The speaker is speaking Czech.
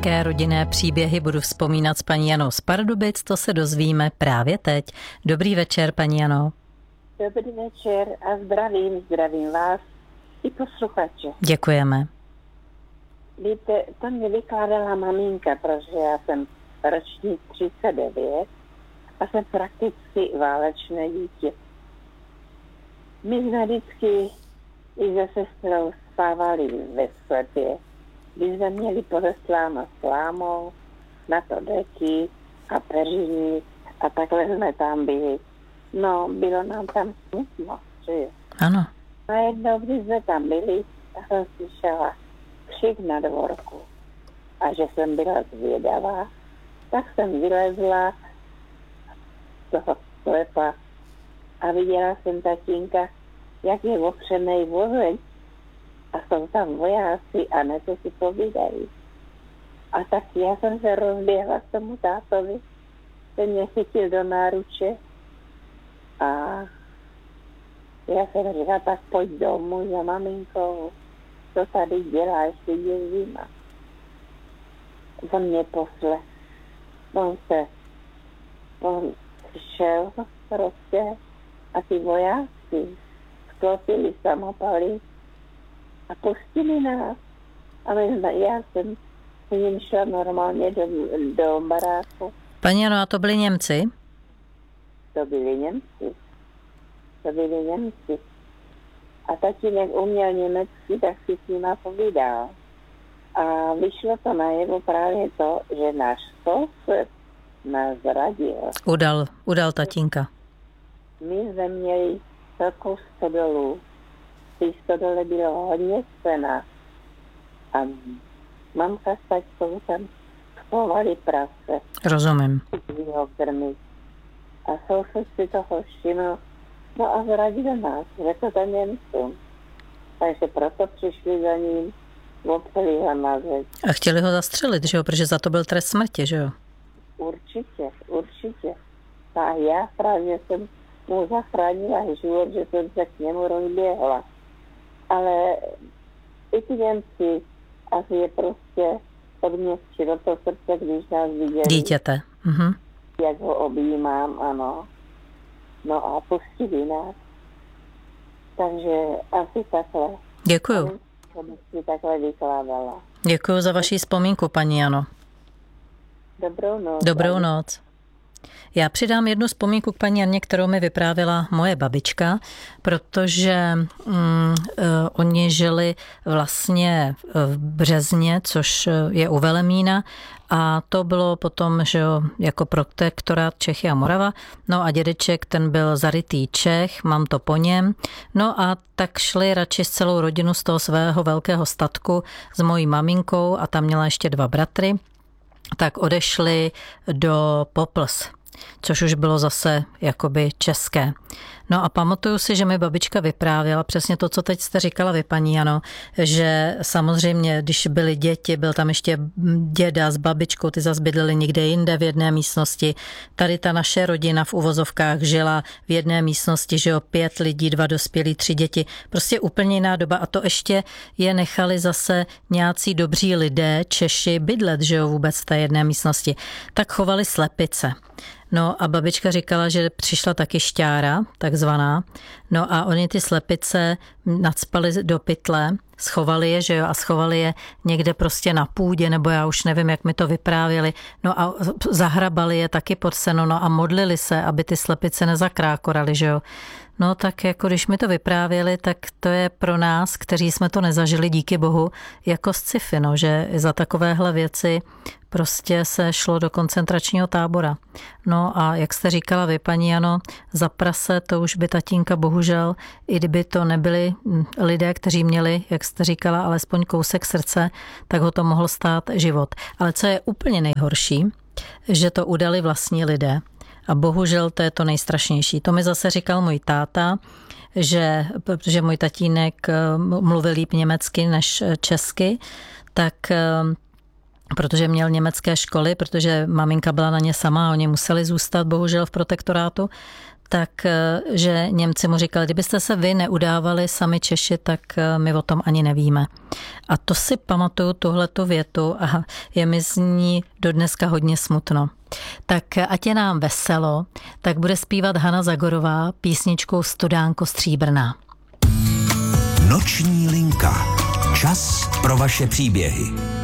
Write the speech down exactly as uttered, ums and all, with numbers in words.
Jaké rodinné příběhy budu vzpomínat s paní Janou z Pardubic, to se dozvíme právě teď. Dobrý večer, paní Jano. Dobrý večer a zdravím, zdravím vás i posluchače. Děkujeme. Víte, to mě vykládala maminka, protože já jsem ročník třicet devět a jsem prakticky válečné dítě. My jsme vždycky i se sestrou spávali ve sklepě, kdy jsme měli podestláno slámou, na to deky a peřiny a takhle jsme tam byli. No, bylo nám tam smutno, že jo. Ano. Najednou, když jsme tam byli, tak jsem slyšela křik na dvorku. A že jsem byla zvědavá, tak jsem vylezla z toho sklepa a viděla jsem tatínka, jak je opřenej vozeň a jsou tam vojáci a něco si povídají. A tak já jsem se rozběhla k tomu tátovi, ten mě chytil do náruče a já jsem říkala, tak pojď domů za maminkou, co tady dělá, ještě je zima. On mě poslech. On se, on šel prostě a ty vojáci sklopili samopaly a pustili nás. A my, já jsem s ním šla normálně do, do baráku. Paní Jano, a to byli Němci? To byli Němci. To byli Němci. A tatínek uměl německy, tak si s nima povídal. A vyšlo to najevo právě to, že náš soused nás zradil. Udal, udal tatínka. My jsme měli velkou stodolu. V té stodole bylo hodně sena. A mamka s taťkou tam schovali prase. Rozumím. A soused si toho všiml. No a zradil nás, řekl to Němcům. Takže proto přišli za ním, opřeli ho na zeď. A chtěli ho zastřelit, že jo? Protože za to byl trest smrti, že jo? Určitě, určitě. A já právě jsem mu zachránila život, že jsem se k němu rozběhla. Ale i ty Němci asi je prostě odměstčilo to srdce, když nás viděli. Dítěte. Mhm. Jak ho objímám, ano. No a pustili nás. Takže asi takhle. Děkuju. To bych si takhle vykládala. Děkuju za vaši vzpomínku, paní Jano. Dobrou noc. Dobrou noc. Já přidám jednu vzpomínku k paní Janě, kterou mi vyprávěla moje babička, protože mm, oni žili vlastně v Březně, což je u Velemína, a to bylo potom, že jo, jako protektorát Čechy a Morava. No a dědeček, ten byl zarytý Čech, mám to po něm. No a tak šli radši s celou rodinu z toho svého velkého statku s mojí maminkou a tam měla ještě dva bratry, tak odešli do Popls, což už bylo zase jakoby české. No a pamatuju si, že mi babička vyprávěla přesně to, co teď jste říkala vy, paní Jano, že samozřejmě, když byly děti, byl tam ještě děda s babičkou, ty zase bydleli někde jinde v jedné místnosti. Tady ta naše rodina v uvozovkách žila v jedné místnosti, že jo, pět lidí, dva dospělí, tři děti. Prostě úplně jiná doba a to ještě je nechali zase nějací dobří lidé, Češi, bydlet, že jo, vůbec v té jedné místnosti. Tak chovali slepice. No a babička říkala, že přišla taky šťára, takzvaná. No a oni ty slepice nacpali do pytle, schovali je, že jo, a schovali je někde prostě na půdě, nebo já už nevím, jak mi to vyprávěli. No a zahrabali je taky pod seno, no a modlili se, aby ty slepice nezakrákoraly, že jo. No tak jako když mi to vyprávěli, tak to je pro nás, kteří jsme to nezažili, díky bohu, jako sci-fi, no, že za takovéhle věci prostě se šlo do koncentračního tábora. No a jak jste říkala vy, paní Jano, za prase to už by tatínka bohužel, i kdyby to nebyli lidé, kteří měli, jak jste říkala, alespoň kousek srdce, tak ho to mohlo stát život. Ale co je úplně nejhorší, že to udali vlastní lidé. A bohužel to je to nejstrašnější. To mi zase říkal můj táta, že, protože můj tatínek mluvil líp německy než česky, tak protože měl německé školy, protože maminka byla na ně sama a oni museli zůstat bohužel v protektorátu, tak že Němci mu říkali, kdybyste se vy neudávali sami Češi, tak my o tom ani nevíme. A to si pamatuju, tuhletu větu, a je mi z ní dodneska hodně smutno. Tak ať je nám veselo, tak bude zpívat Hana Zagorová písničkou Studánko stříbrná. Noční linka. Čas pro vaše příběhy.